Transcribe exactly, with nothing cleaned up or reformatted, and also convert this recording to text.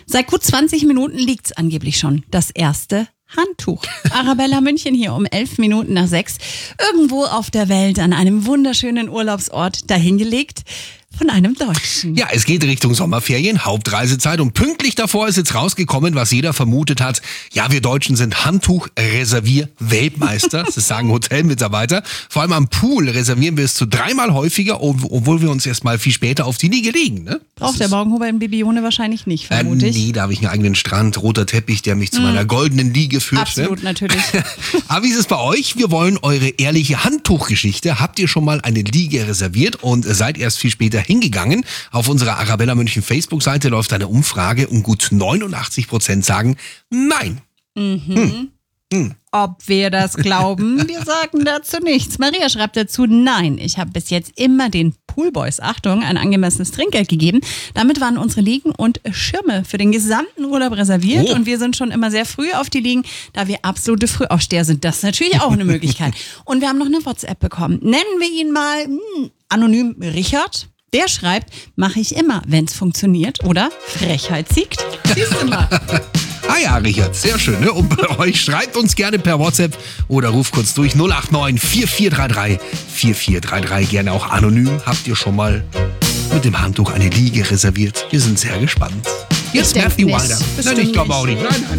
Seit gut zwanzig Minuten liegt's angeblich schon. Das erste Handtuch. Arabella München hier um elf Minuten nach sechs. Irgendwo auf der Welt an einem wunderschönen Urlaubsort dahingelegt von einem Deutschen. Ja, es geht Richtung Sommerferien, Hauptreisezeit und pünktlich davor ist jetzt rausgekommen, was jeder vermutet hat. Ja, wir Deutschen sind Handtuch-Reservier-Weltmeister, das sagen Hotelmitarbeiter. Vor allem am Pool reservieren wir es zu dreimal häufiger, obwohl wir uns erst mal viel später auf die Liege legen. Ne? Braucht der Morgenhuber in Bibione wahrscheinlich nicht, vermute ich. Äh, nee, da habe ich einen eigenen Strand, roter Teppich, der mich zu meiner goldenen Liege führt. Absolut, ne? natürlich. Aber wie ist es bei euch? Wir wollen eure ehrliche Handtuchgeschichte. Habt ihr schon mal eine Liege reserviert und seid erst viel später hingegangen? Auf unserer Arabella München Facebook-Seite läuft eine Umfrage und gut neunundachtzig Prozent sagen nein. Mhm. Hm. Hm. Ob wir das glauben, wir sagen dazu nichts. Maria schreibt dazu, nein, ich habe bis jetzt immer den Poolboys, Achtung, ein angemessenes Trinkgeld gegeben. Damit waren unsere Liegen und Schirme für den gesamten Urlaub reserviert Oh. und wir sind schon immer sehr früh auf die Liegen, da wir absolute Frühaufsteher sind. Das ist natürlich auch eine Möglichkeit. Und wir haben noch eine WhatsApp bekommen. Nennen wir ihn mal hm, anonym Richard. Der schreibt, mache ich immer, wenn es funktioniert oder Frechheit siegt. Siehst du mal. Ah ja, Richard, sehr schön. Ne? Und bei euch schreibt uns gerne per WhatsApp oder ruft kurz durch null acht neun vier vier drei drei vier vier drei drei. Gerne auch anonym. Habt ihr schon mal mit dem Handtuch eine Liege reserviert? Wir sind sehr gespannt. Jetzt denk Matthew nicht. Wilder. Nein, Bestimmt ich glaube auch nicht. nicht. Nein, nein.